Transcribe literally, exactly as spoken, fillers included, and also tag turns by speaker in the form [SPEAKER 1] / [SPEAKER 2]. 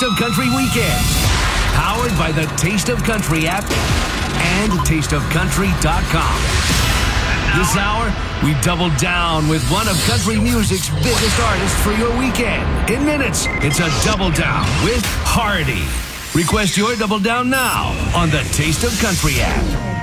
[SPEAKER 1] of Country weekends. Powered by the Taste of Country app and taste of country dot com. This hour, we double down with one of country music's biggest artists for your weekend. In minutes, it's a double down with Hardy. Request your double down now on the Taste of Country app.